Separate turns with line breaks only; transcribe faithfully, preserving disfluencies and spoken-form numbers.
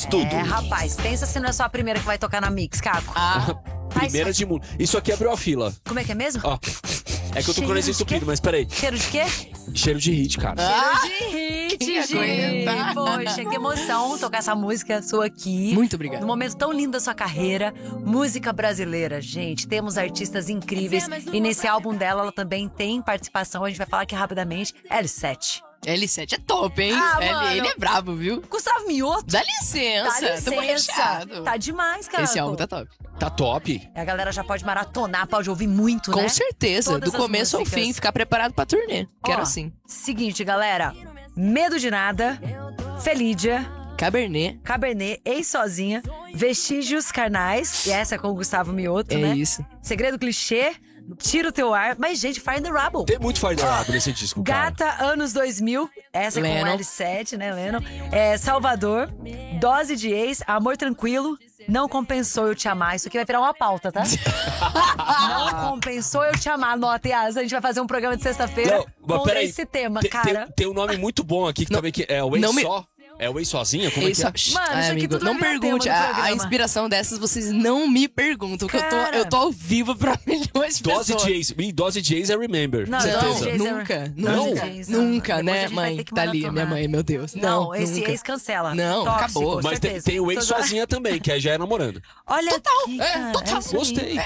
tudo.
É, rapaz, pensa se não é só a primeira que vai tocar na Mix, Caco.
Ah,
Primeira de mundo. Isso aqui abriu a fila.
Como é que é mesmo?
Ó. É que eu tô com o
Cheiro
nariz
de
entupido,
quê?
mas peraí.
Cheiro de quê?
Cheiro de hit, cara.
Ah,
Cheiro de hit,
quem
gente.
aguenta?
Poxa, que emoção tocar essa música sua aqui.
muito obrigado.
Num momento tão lindo da sua carreira, música brasileira, gente. Temos artistas incríveis e nesse álbum dela ela também tem participação. A gente vai falar aqui rapidamente. L sete.
L sete é top, hein?
Ah,
ele,
mano.
ele é brabo, viu?
Gustavo Mioto.
Dá licença,
Dá
tamo
licença.
recheado.
Tá demais, cara.
Esse álbum tá top.
Tá top.
A galera já pode maratonar, pode ouvir muito,
Com
né?
certeza,
Todas
do
as
começo ao
músicas.
fim, ficar preparado pra turnê. Quero
Ó,
assim.
Seguinte, galera. Medo de Nada, Felídia,
Cabernet,
Cabernet, Ex Sozinha, Vestígios Carnais, e essa é com o Gustavo Mioto,
é
né?
isso.
Segredo Clichê, Tira o Teu Ar, mas, gente, Fire in the Rubble.
Tem muito Fire the Rabo nesse disco, cara.
Gata, anos dois mil, essa é com
Lennon.
L sete, né, Lennon? É, Salvador, Dose de Ex, Amor Tranquilo, Não Compensou Eu Te Amar. Isso aqui vai virar uma pauta, tá? Não Compensou Eu Te Amar. Anota, Yas, a gente vai fazer um programa de sexta-feira
Não, mas
com
peraí.
esse tema,
Tem,
cara.
tem, tem um nome muito bom aqui que
Não-
também que é o Ei
não me-
Só. É o Ei Sozinha? Como é que
Isso,
é?
shh,
Mano,
ai,
isso aqui
amigo,
tudo
não
vai virar
pergunte.
tema do
A, a
programa.
inspiração dessas vocês não me perguntam, que eu tô,
Cara.
eu tô ao vivo pra milhões de
Dose
pessoas.
de Ex. Ih, Dose de Ex é Remember.
Não,
certeza.
Dose de Ex é-
Nunca,
Dose
nunca,
de Ex,
nunca,
não. Depois a
né,
gente vai
mãe?
ter que
Tá ali,
maratonar.
minha mãe, meu Deus.
Não,
Não,
esse
nunca.
ex cancela.
Não,
Tóxico,
acabou.
Mas tem,
certeza.
tem o Ex
Tô-
Sozinha também, que aí já é namorando.
Olha
Total,
aqui,
é,
cara,
total.
isso aí.
Gostei.